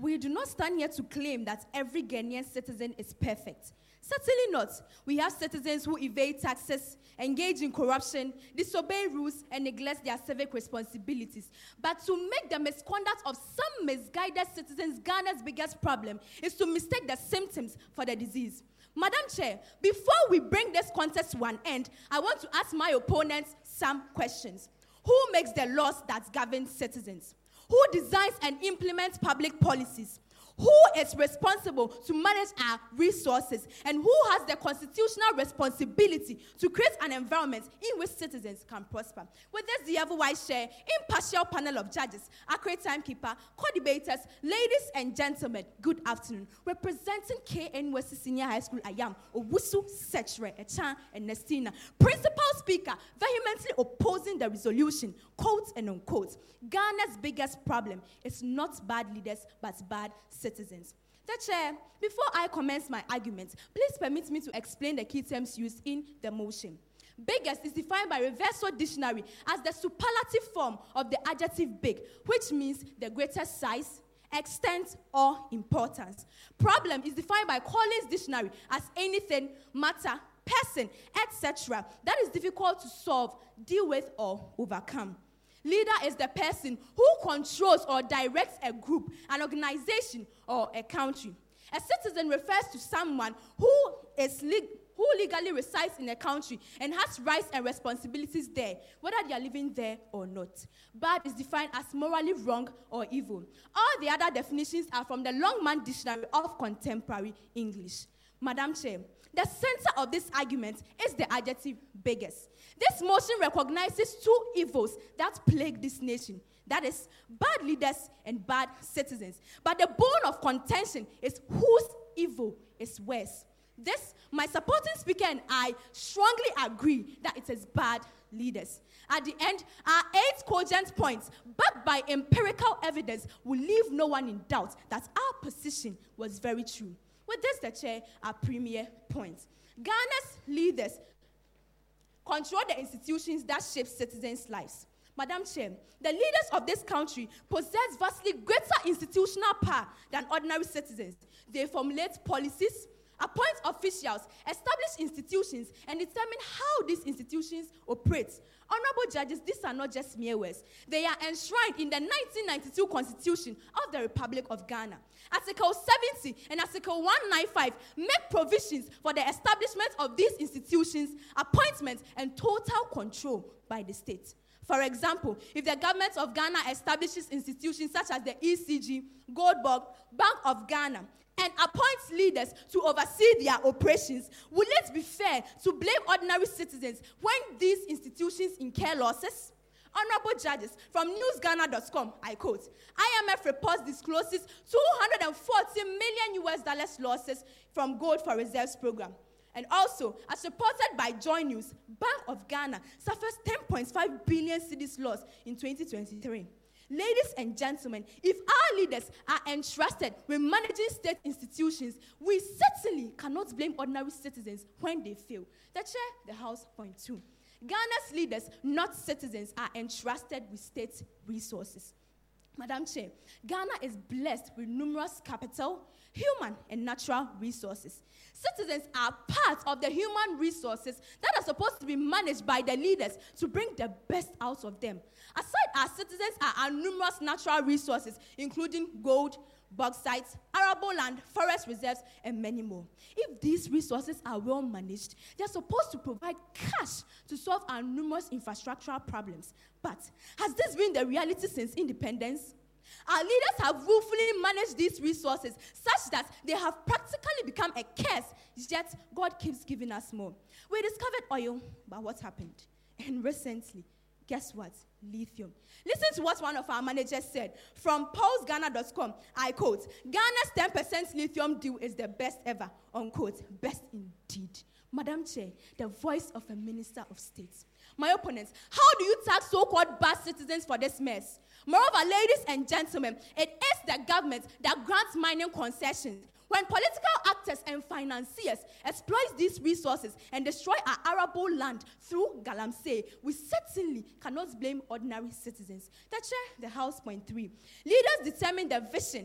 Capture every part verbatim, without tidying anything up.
We do not stand here to claim that every Ghanaian citizen is perfect. Certainly not. We have citizens who evade taxes, engage in corruption, disobey rules, and neglect their civic responsibilities. But to make the misconduct of some misguided citizens Ghana's biggest problem is to mistake the symptoms for the disease. Madam Chair, before we bring this contest to an end, I want to ask my opponents some questions. Who makes the laws that govern citizens? Who designs and implements public policies? Who is responsible to manage our resources? And who has the constitutional responsibility to create an environment in which citizens can prosper? With this, the otherwise share, impartial panel of judges, accurate timekeeper, co-debaters, ladies and gentlemen, good afternoon. Representing K N U S C Senior High School, I am Owusu Sechre, Echan, and Nestina. Principal Speaker, vehemently opposing the resolution, quote and unquote. Ghana's biggest problem is not bad leaders, but bad citizens. The Chair, before I commence my argument, please permit me to explain the key terms used in the motion. Biggest is defined by Reversal Dictionary as the superlative form of the adjective big, which means the greatest size, extent, or importance. Problem is defined by Collins Dictionary as anything, matter, person, et cetera that is difficult to solve, deal with, or overcome. Leader is the person who controls or directs a group, an organization, or a country. A citizen refers to someone who is leg- who legally resides in a country and has rights and responsibilities there, whether they are living there or not. Bad is defined as morally wrong or evil. All the other definitions are from the Longman Dictionary of Contemporary English. Madam Chair, the center of this argument is the adjective biggest. This motion recognizes two evils that plague this nation. That is, bad leaders and bad citizens. But the bone of contention is whose evil is worse. This, my supporting speaker and I strongly agree that it is bad leaders. At the end, our eight cogent points, backed by empirical evidence, will leave no one in doubt that our position was very true. With this, the Chair, our premier points. Ghana's leaders control the institutions that shape citizens' lives. Madam Chair, the leaders of this country possess vastly greater institutional power than ordinary citizens. They formulate policies, appoint officials, establish institutions, and determine how these institutions operate. Honorable judges, these are not just mere words. They are enshrined in the nineteen ninety-two Constitution of the Republic of Ghana. Article seventy and Article one ninety-five make provisions for the establishment of these institutions, appointment, and total control by the state. For example, if the government of Ghana establishes institutions such as the E C G, Goldberg, Bank of Ghana, and appoints leaders to oversee their operations, will it be fair to blame ordinary citizens when these institutions incur losses? Honorable judges, from news ghana dot com, I quote, I M F reports discloses two hundred forty million U S dollars losses from Gold for Reserves program. And also, as reported by Joy News, Bank of Ghana suffers ten point five billion cedis loss in twenty twenty-three. Ladies and gentlemen, if our leaders are entrusted with managing state institutions, we certainly cannot blame ordinary citizens when they fail. The Chair, the House, point two. Ghana's leaders, not citizens, are entrusted with state resources. Madam Chair, Ghana is blessed with numerous capital, human, and natural resources. Citizens are part of the human resources that are supposed to be managed by the leaders to bring the best out of them. Aside our citizens are our numerous natural resources, including gold, bauxite, arable land, forest reserves, and many more. If these resources are well managed, they are supposed to provide cash to solve our numerous infrastructural problems. But has this been the reality since independence? Our leaders have willfully managed these resources such that they have practically become a curse, yet God keeps giving us more. We discovered oil, but what happened? And recently, guess what? Lithium. Listen to what one of our managers said from pulse ghana dot com. I quote, Ghana's ten percent lithium deal is the best ever, unquote. Best indeed. Madam Chair, the voice of a minister of state. My opponents, how do you tax so-called bad citizens for this mess? Moreover, ladies and gentlemen, it is the government that grants mining concessions. When political actors and financiers exploit these resources and destroy our arable land through Galamsey, we certainly cannot blame ordinary citizens. The Chair, the House, point three. Leaders determine the vision,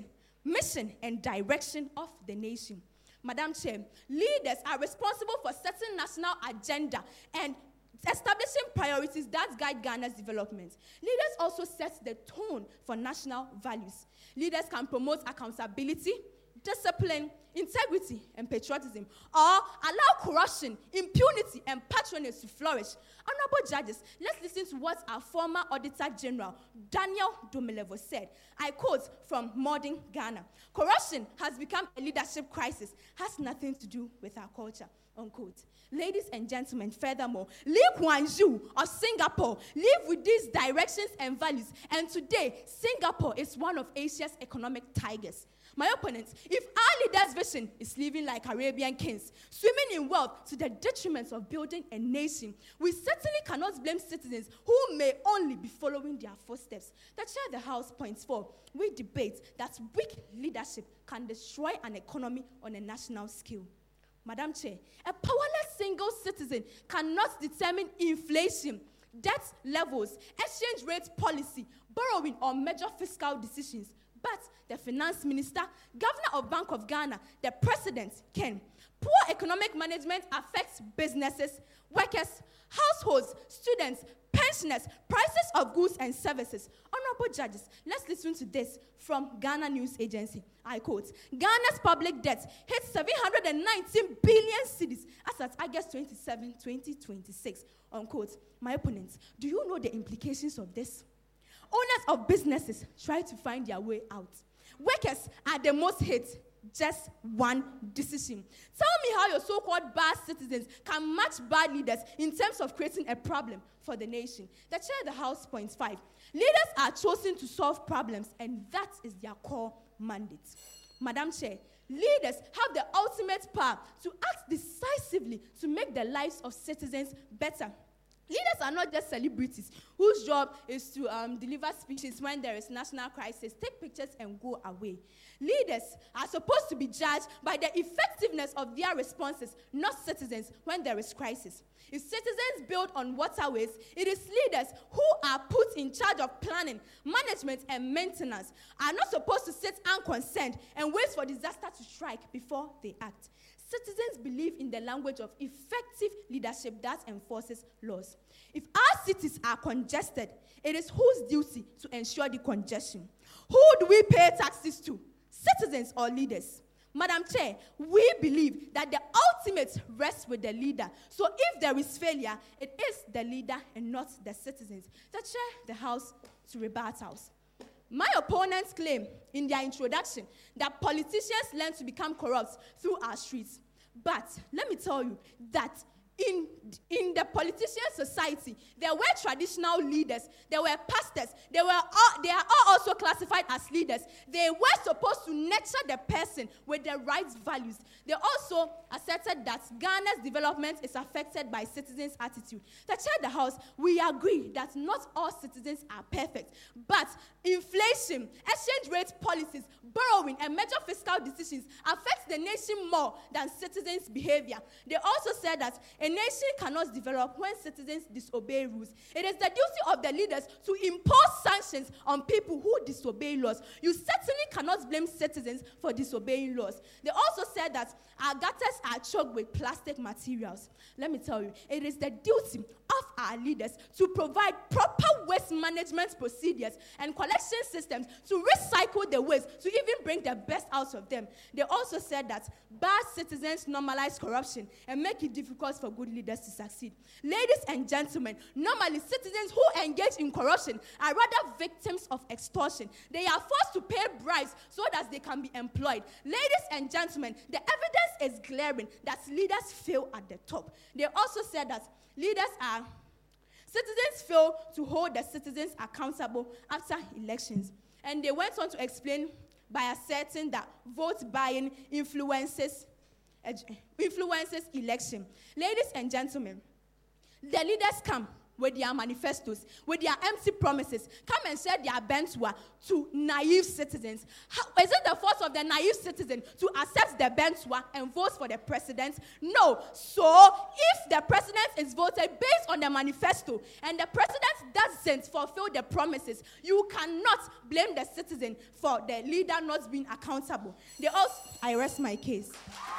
mission, and direction of the nation. Madam Chair, leaders are responsible for setting national agenda and establishing priorities that guide Ghana's development. Leaders also set the tone for national values. Leaders can promote accountability, discipline, integrity, and patriotism, or allow corruption, impunity, and patronage to flourish. Honorable judges, let's listen to what our former Auditor General, Daniel Domelevo, said. I quote from Modern Ghana: "Corruption has become a leadership crisis, has nothing to do with our culture," unquote. Ladies and gentlemen, furthermore, Lee Kuan Yew of Singapore lived with these directions and values, and today, Singapore is one of Asia's economic tigers. My opponents, if our leaders' vision is living like Arabian kings, swimming in wealth to the detriment of building a nation, we certainly cannot blame citizens who may only be following their footsteps. The Chair of the House points four, we debate that weak leadership can destroy an economy on a national scale. Madam Chair, a powerless single citizen cannot determine inflation, debt levels, exchange rate policy, borrowing, or major fiscal decisions. But the finance minister, governor of Bank of Ghana, the president can. Poor economic management affects businesses, workers, households, students, pensioners, prices of goods and services. Honorable judges, let's listen to this from Ghana News Agency. I quote, Ghana's public debt hit seven hundred nineteen billion cedis as at August twenty-seventh, twenty twenty-six. Unquote. My opponents, do you know the implications of this? Owners of businesses try to find their way out. Workers are the most hit. Just one decision. Tell me how your so-called bad citizens can match bad leaders in terms of creating a problem for the nation. The Chair of the House points five. Leaders are chosen to solve problems, and that is their core mandate. Madam Chair, leaders have the ultimate power to act decisively to make the lives of citizens better. Leaders are not just celebrities whose job is to um, deliver speeches when there is national crisis, take pictures, and go away. Leaders are supposed to be judged by the effectiveness of their responses, not citizens when there is crisis. If citizens build on waterways, it is leaders who are put in charge of planning, management, and maintenance are not supposed to sit unconcerned and wait for disaster to strike before they act. Citizens believe in the language of effective leadership that enforces laws. If our cities are congested, it is whose duty to ensure the congestion? Who do we pay taxes to? Citizens or leaders? Madam Chair, we believe that the ultimate rests with the leader. So if there is failure, it is the leader and not the citizens. The Chair, the House, to rebut House. My opponents claim in their introduction that politicians learn to become corrupt through our streets. But let me tell you that in, in the politician society, there were traditional leaders, there were pastors, they, were all, they are all also classified as leaders. They were supposed to nurture the person with the right values. They also asserted that Ghana's development is affected by citizens' attitude. The Chair of the House, we agree that not all citizens are perfect, but inflation, exchange rate policies, borrowing, and major fiscal decisions affect the nation more than citizens' behavior. They also said that a nation cannot develop when citizens disobey rules. It is the duty of the leaders to impose sanctions on people who disobey laws. You certainly cannot blame citizens for disobeying laws. They also said that our gutters are choked with plastic materials. Let me tell you, it is the duty of our leaders to provide proper waste management procedures and collection systems to recycle the waste, to even bring the best out of them. They also said that bad citizens normalize corruption and make it difficult for good leaders to succeed. Ladies and gentlemen, normally citizens who engage in corruption are rather victims of extortion. They are forced to pay bribes so that they can be employed. Ladies and gentlemen, the evidence is glaring that leaders fail at the top. They also said that leaders are, citizens fail to hold the citizens accountable after elections. And they went on to explain by asserting that vote buying influences, uh, influences election. Ladies and gentlemen, the leaders come, with their manifestos, with their empty promises, come and share their bentua to naive citizens. How, is it the fault of the naive citizen to accept the bentua and vote for the president? No. So, if the president is voted based on the manifesto and the president doesn't fulfill the promises, you cannot blame the citizen for the leader not being accountable. They also, I rest my case.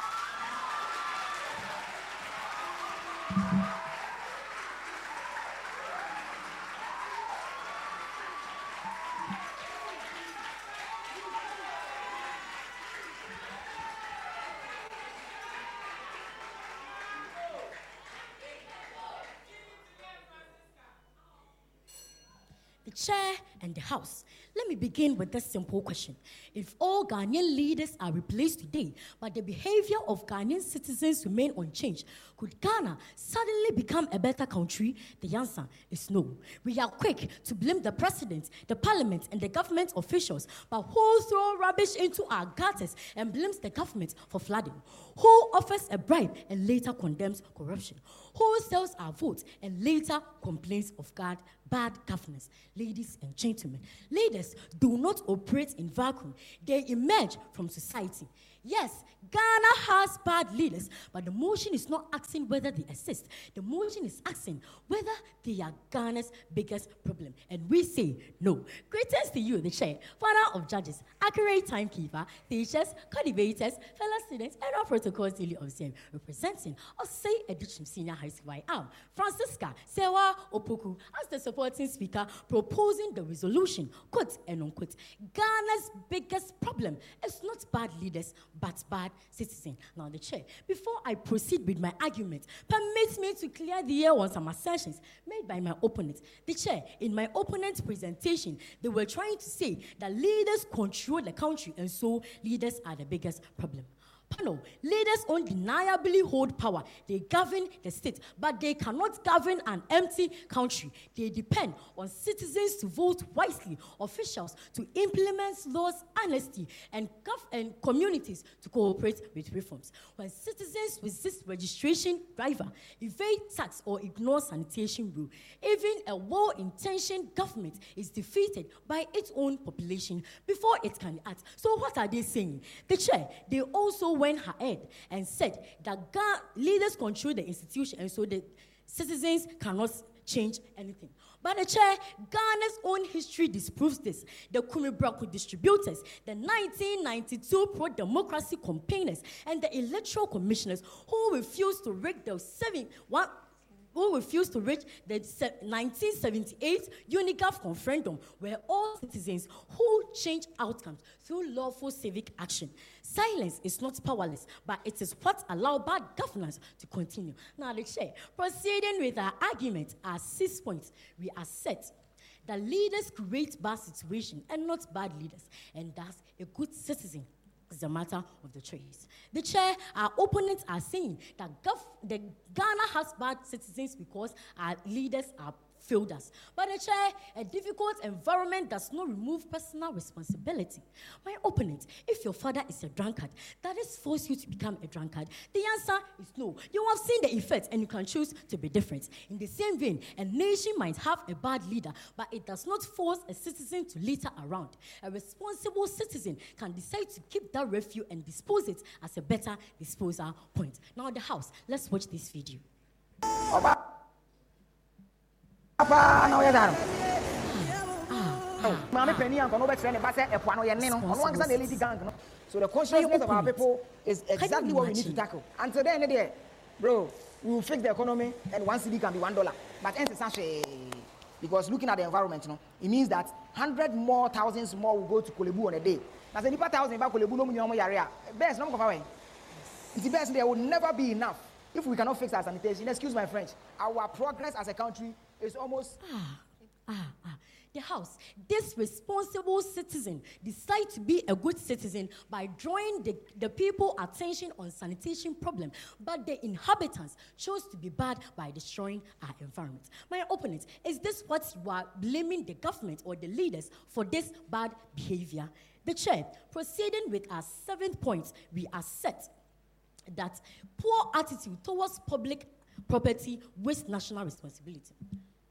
The chair and the house. Let me begin with this simple question. If all Ghanaian leaders are replaced today, but the behavior of Ghanaian citizens remain unchanged, could Ghana suddenly become a better country? The answer is no. We are quick to blame the president, the parliament, and the government officials, but who throw rubbish into our gutters and blames the government for flooding? Who offers a bribe and later condemns corruption? Who sells our votes and later complains of God, bad governance? Ladies and gentlemen, leaders do not operate in vacuum. They emerge from society. Yes, Ghana has bad leaders, but the motion is not asking whether they exist. The motion is asking whether they are Ghana's biggest problem. And we say no. Greetings to you, the chair, father of judges, accurate timekeeper, teachers, co-debaters, fellow students, and all protocols duly observed. Representing Osei Edichim Senior High School, I am Francisca Sewa Opoku as the supporting speaker proposing the resolution, quote and unquote. Ghana's biggest problem is not bad leaders, but bad citizens. Now, the chair, before I proceed with my argument, permit me to clear the air on some assertions made by my opponent. The chair, in my opponent's presentation, they were trying to say that leaders control the country, and so leaders are the biggest problem. Panel, leaders undeniably hold power. They govern the state, but they cannot govern an empty country. They depend on citizens to vote wisely, officials to implement laws honestly, and, gov- and communities to cooperate with reforms. When citizens resist registration driver, evade tax, or ignore sanitation rule, even a well-intentioned government is defeated by its own population before it can act. So what are they saying? The chair, they also went ahead and said that Ga- leaders control the institution, and so the citizens cannot change anything. But the chair, Ghana's own history disproves this. The Kumi Braku distributors, the nineteen ninety-two pro-democracy campaigners, and the electoral commissioners who refused to rig the seven one. Who refused to reach the nineteen seventy-eight UNIGAF referendum were all citizens who changed outcomes through lawful civic action. Silence is not powerless, but it is what allowed bad governance to continue. Now, the chair, proceeding with our argument, our six points, we assert that leaders create bad situations and not bad leaders, and thus a good citizen is the matter of the choice. The chair, our opponents are saying that gov- the Ghana has bad citizens because our leaders are failed us. But the chair, a difficult environment does not remove personal responsibility. My opponent, if your father is a drunkard, that is force you to become a drunkard. The answer is no. You have seen the effects and you can choose to be different. In the same vein, a nation might have a bad leader, but it does not force a citizen to litter around. A responsible citizen can decide to keep that refuse and dispose it as a better disposal point. Now the house, let's watch this video. Apa na oya daro. Mama penny and no be train ba say epo no ye ne no. Ono ansa na elite gang no. So the consciousness of our people is exactly what we need to tackle. Until then there, bro, we will fix the economy and one cedi can be one dollar. But essentially, because looking at the environment, no, it means that hundred more thousands more will go to Kolebu on a day. Now the thousand ba Kolebu no mu nyomo yare a. Best no go fa. The best there will never be enough if we cannot fix our sanitation. Excuse my French. Our progress as a country is almost ah, ah, ah. The house, this responsible citizen decide to be a good citizen by drawing the, the people attention on sanitation problem, but the inhabitants chose to be bad by destroying our environment. My opponent, is this what you are blaming the government or the leaders for this bad behavior? The chair, proceeding with our seventh point, we assert that poor attitude towards public property wastes national responsibility.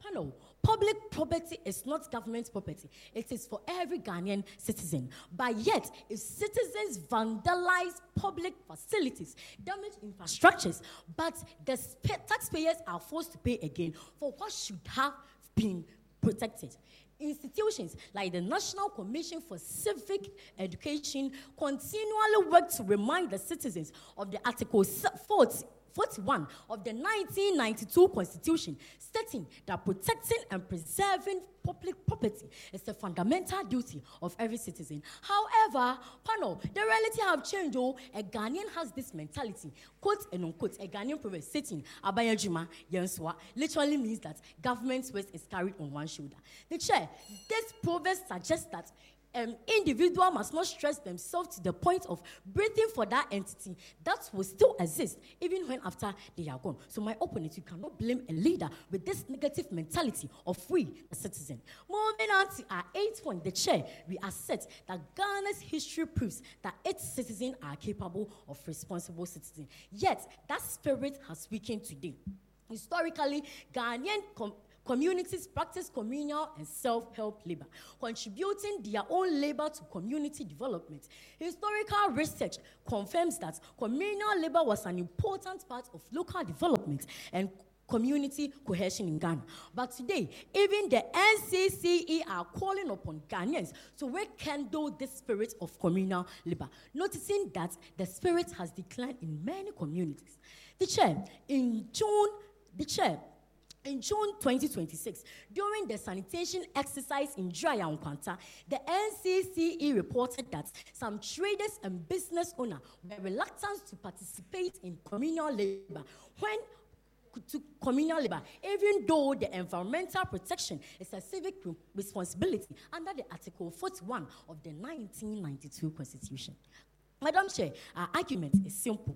panel, public property is not government property. It is for every Ghanaian citizen. But yet, if citizens vandalize public facilities, damage infrastructures, but the sp- taxpayers are forced to pay again for what should have been protected. Institutions like the National Commission for Civic Education continually work to remind the citizens of the Article forty, forty-one of the nineteen ninety-two Constitution, stating that protecting and preserving public property is a fundamental duty of every citizen. However, panel, the reality have changed. Oh, a Ghanaian has this mentality, quote and unquote, a Ghanaian proverb stating, Abayajima, Yanswa, literally means that government's weight is carried on one shoulder. The chair, this proverb suggests that Um, individual must not stress themselves to the point of breathing for that entity that will still exist even when after they are gone. So my opponent, you cannot blame a leader with this negative mentality of we, the citizen. Moving on to our eighth point, the chair, we assert that Ghana's history proves that its citizens are capable of responsible citizens. Yet, that spirit has weakened today. Historically, Ghanaian com- communities practice communal and self-help labor, contributing their own labor to community development. Historical research confirms that communal labor was an important part of local development and community cohesion in Ghana. But today, even the N C C E are calling upon Ghanaians to rekindle this spirit of communal labor, noticing that the spirit has declined in many communities. The chair, in June, the chair, In June twenty twenty-six, during the sanitation exercise in Jaya Nkwanta, the N C C E reported that some traders and business owners were reluctant to participate in communal labor when to communal labor, even though the environmental protection is a civic responsibility under the Article forty-one of the nineteen ninety-two Constitution. Madam Chair, our argument is simple.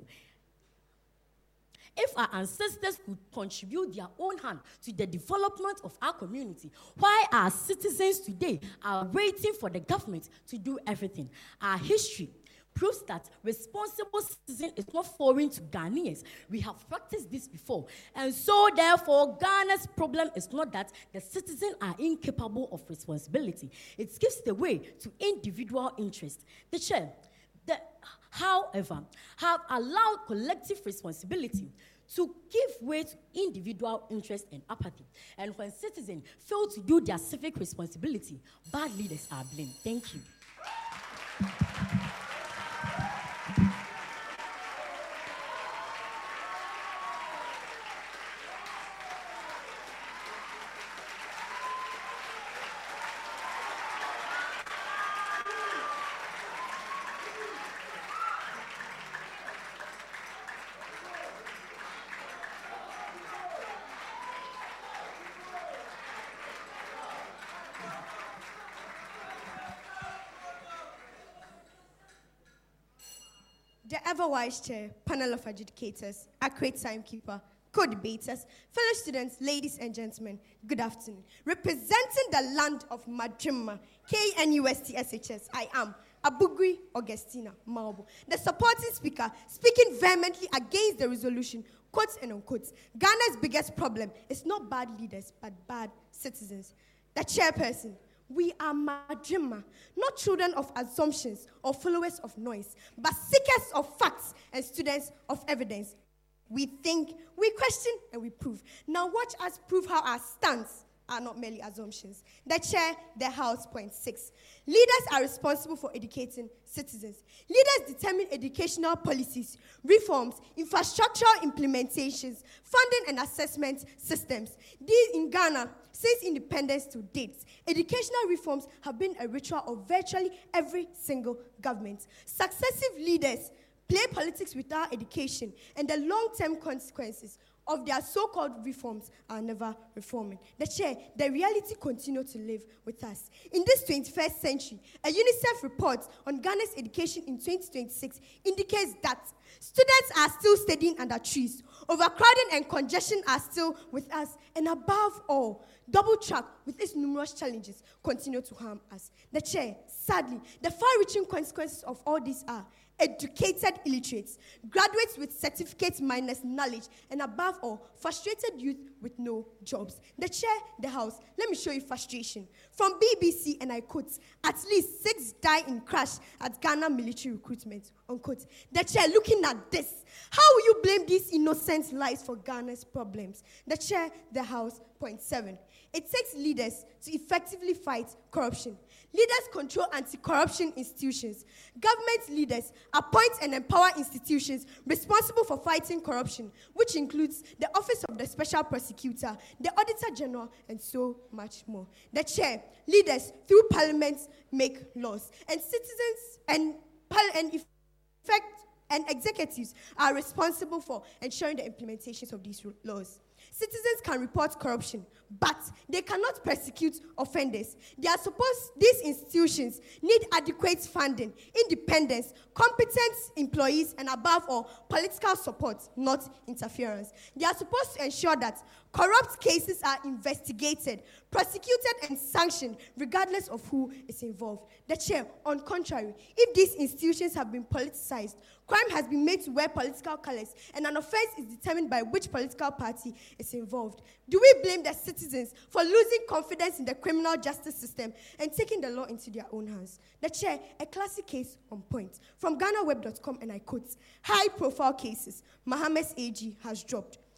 If our ancestors could contribute their own hand to the development of our community, why our citizens today are waiting for the government to do everything? Our history proves that responsible citizen is not foreign to Ghanaians. We have practiced this before. And so, therefore, Ghana's problem is not that the citizens are incapable of responsibility. It gives the way to individual interest. The chair, the however, have allowed collective responsibility to give way to individual interest and apathy. And when citizens fail to do their civic responsibility, bad leaders are blamed. Thank you. The ever-wise chair, panel of adjudicators, accurate timekeeper, co-debaters, fellow students, ladies and gentlemen, good afternoon. Representing the land of Madrimma, K N U S T S H S, I am Abugui Augustina Maubo, the supporting speaker, speaking vehemently against the resolution, quotes and unquotes. Ghana's biggest problem is not bad leaders, but bad citizens. The chairperson, we are Madrimma, not children of assumptions or followers of noise, but seekers of facts and students of evidence. We think, we question, and we prove. Now watch us prove how our stance are not merely assumptions. The chair, the House, point six. Leaders are responsible for educating citizens. Leaders determine educational policies, reforms, infrastructural implementations, funding and assessment systems. These in Ghana, since independence to date, educational reforms have been a ritual of virtually every single government. Successive leaders play politics without education, and the long-term consequences of their so-called reforms are never reforming. The chair, the reality continues to live with us. In this twenty-first century, a UNICEF report on Ghana's education in twenty twenty-six indicates that Students are still studying under trees. Overcrowding and congestion are still with us. And above all, double track with its numerous challenges continue to harm us. The chair, sadly, the far-reaching consequences of all these are educated illiterates, graduates with certificates minus knowledge, and above all, frustrated youth with no jobs. The chair, the house, let me show you frustration. From B B C, and I quote, at least six die in crash at Ghana military recruitment, unquote. The chair, looking at this, how will you blame these innocent lives for Ghana's problems? The chair, the house, point seven. It takes leaders to effectively fight corruption. Leaders control anti-corruption institutions. Government leaders appoint and empower institutions responsible for fighting corruption, which includes the Office of the Special Prosecutor, the Auditor General, and so much more. The chair, leaders through parliament make laws, and citizens and, and effect and executives are responsible for ensuring the implementations of these laws. Citizens can report corruption, but they cannot persecute offenders. They are supposed, these institutions need adequate funding, independence, competent employees, and above all, political support, not interference. They are supposed to ensure that corrupt cases are investigated, prosecuted, and sanctioned, regardless of who is involved. The chair, on contrary, if these institutions have been politicized, crime has been made to wear political colors, and an offense is determined by which political party is involved. Do we blame the citizens for losing confidence in the criminal justice system and taking the law into their own hands? The chair, a classic case on point. From Ghana Web dot com, and I quote, high-profile cases, Mohammed's A G has dropped.